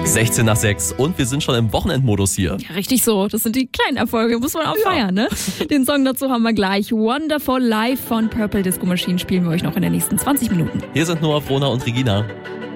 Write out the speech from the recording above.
16 nach 6 und wir sind schon im Wochenendmodus hier. Ja, richtig so. Das sind die kleinen Erfolge, muss man auch feiern, ne? Den Song dazu haben wir gleich. Wonderful Life von Purple Disco Machine spielen wir euch noch in den nächsten 20 Minuten. Hier sind Noah, Vrona und Regina.